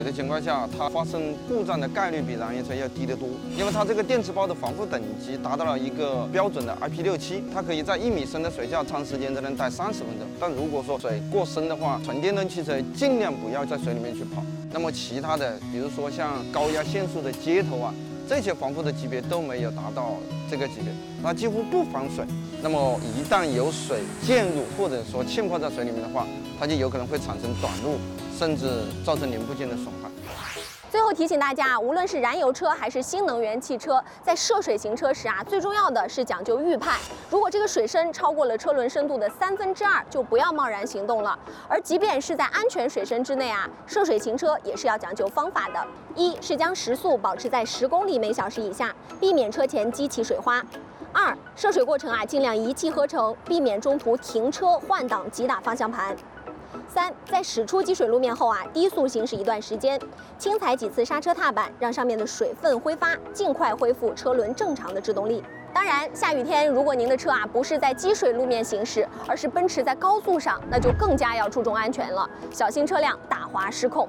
的情况下，它发生故障的概率比燃油车要低得多，因为它这个电池包的防护等级达到了一个标准的 IP67，它可以在1米深的水下长时间才能待30分钟。但如果说水过深的话，纯电动汽车尽量不要在水里面去跑。那么其他的，比如说像高压限速的接头啊，这些防护的级别都没有达到这个级别，它几乎不防水。那么一旦有水溅入或者说浸泡在水里面的话，它就有可能会产生短路，甚至造成零部件的损坏。 最后提醒大家，无论是燃油车还是新能源汽车，在涉水行车时最重要的是讲究预判。如果这个水深超过了车轮深度的2/3，就不要贸然行动了。而即便是在安全水深之内涉水行车也是要讲究方法的。一是将时速保持在10公里每小时以下，避免车前激起水花。2，涉水过程尽量一气呵成，避免中途停车换挡急打方向盘。3，在驶出积水路面后低速行驶一段时间，轻踩几次刹车踏板，让上面的水分挥发，尽快恢复车轮正常的制动力。当然，下雨天如果您的车不是在积水路面行驶，而是奔驰在高速上，那就更加要注重安全了，小心车辆打滑失控。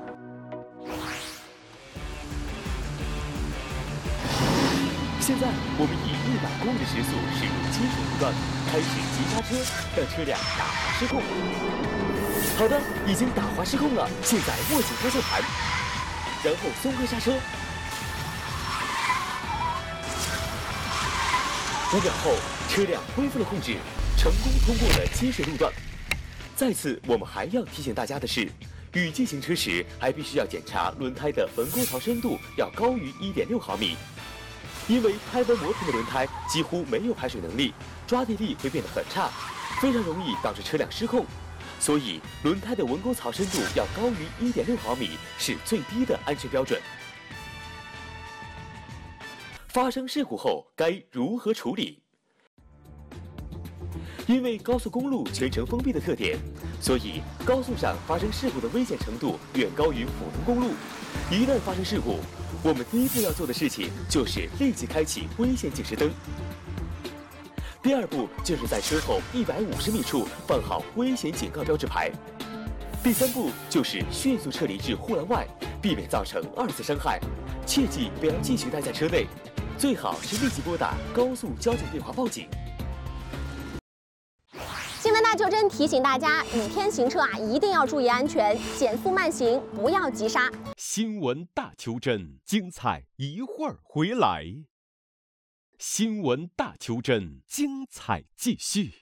现在我们以100公里时速驶入积水路段，开始急刹车，让车辆打滑失控。好的，已经打滑失控了，现在握紧方向盘，然后松开刹车。5秒后，车辆恢复了控制，成功通过了积水路段。再次，我们还要提醒大家的是，雨季行车时还必须要检查轮胎的纹沟槽深度要高于1.6毫米。因为胎纹磨平的轮胎几乎没有排水能力，抓地力会变得很差，非常容易导致车辆失控。所以，轮胎的纹沟槽深度要高于1.6毫米是最低的安全标准。发生事故后该如何处理？因为高速公路全程封闭的特点，所以高速上发生事故的危险程度远高于普通公路。一旦发生事故，我们第一步要做的事情就是立即开启危险警示灯。第二步就是在车后150米处放好危险警告标志牌。第三步就是迅速撤离至护栏外，避免造成2次伤害。切记不要继续待在车内，最好是立即拨打高速交警电话报警。 新闻大求真提醒大家，雨天行车一定要注意安全，减速慢行，不要急刹。 新闻大求真，精彩一会儿回来。新闻大求真，精彩继续。